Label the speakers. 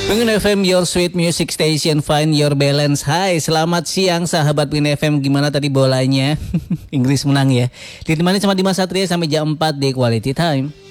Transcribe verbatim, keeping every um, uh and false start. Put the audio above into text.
Speaker 1: Pengen F M, your sweet music station, find your balance. Hai, selamat siang sahabat Pengen F M. Gimana tadi bolanya? Inggris menang ya. Ditemani sama Dimas Satria sampai jam empat di Quality Time.